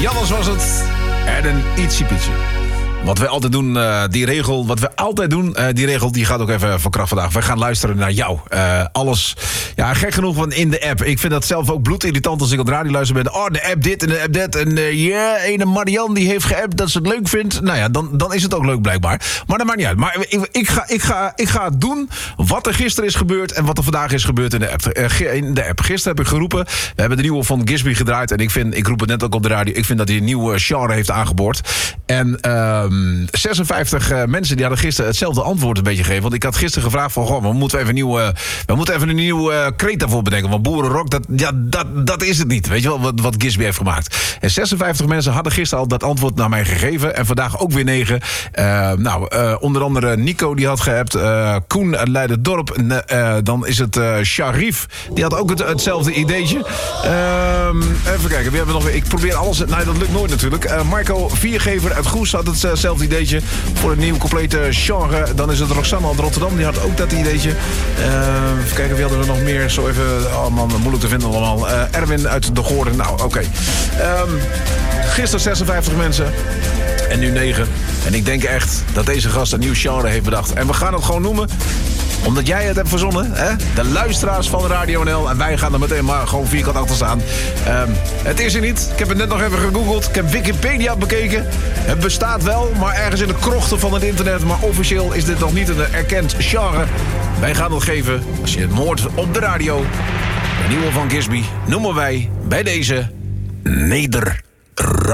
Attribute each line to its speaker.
Speaker 1: Jannes was het. En een ietsie pietje. Wat we altijd doen, die regel, die gaat ook even van kracht vandaag. We gaan luisteren naar jou. Alles, ja, gek genoeg van in de app. Ik vind dat zelf ook bloedirritant als ik op de radio luister ben. Oh, de app dit en de app dat. En ene Marianne die heeft geappt dat ze het leuk vindt. Nou ja, dan is het ook leuk blijkbaar. Maar dat maakt niet uit. Maar ik ga doen wat er gisteren is gebeurd en wat er vandaag is gebeurd in de app. Gisteren heb ik geroepen, we hebben de nieuwe van Gisby gedraaid. En ik roep het net ook op de radio, ik vind dat hij een nieuwe genre heeft aangeboord. En 56 mensen die hadden gisteren hetzelfde antwoord een beetje gegeven. Want ik had gisteren gevraagd van, goh, we moeten even een nieuwe kreet daarvoor bedenken. Want boerenrock, dat is het niet. Weet je wel, wat Gisby heeft gemaakt. En 56 mensen hadden gisteren al dat antwoord naar mij gegeven. En vandaag ook weer 9. Onder andere Nico, die had geappt. Koen uit Leiderdorp. Dan is het Sharif. Die had ook hetzelfde ideetje. Even kijken, wie hebben we nog weer? Ik probeer alles. Nee, dat lukt nooit natuurlijk. Marco Viergever uit Goes had hetzelfde ideetje. Voor een nieuw complete genre. Dan is het Roxanne uit Rotterdam. Die had ook dat ideetje. Even kijken, wie hadden we nog meer? Zo even, oh man, moeilijk te vinden allemaal. Erwin uit de Goorden. Nou, oké. Gisteren 56 mensen. En nu 9. En ik denk echt dat deze gast een nieuw genre heeft bedacht. En we gaan het gewoon noemen, omdat jij het hebt verzonnen, hè? De luisteraars van Radio NL. En wij gaan er meteen maar gewoon vierkant achter staan. Het is er niet. Ik heb het net nog even gegoogeld. Ik heb Wikipedia bekeken. Het bestaat wel, maar ergens in de krochten van het internet. Maar officieel is dit nog niet een erkend genre. Wij gaan het geven, als je het hoort op de radio. De nieuwe van Gisby noemen wij bij deze Nederrock.